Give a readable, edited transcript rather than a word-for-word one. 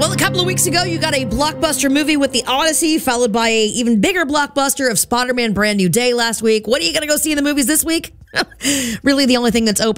Well, a couple of weeks ago, you got a blockbuster movie with The Odyssey, followed by a even bigger blockbuster of Spider-Man Brand New Day last week. What are you going to go see in the movies this week? Really, the only thing that's open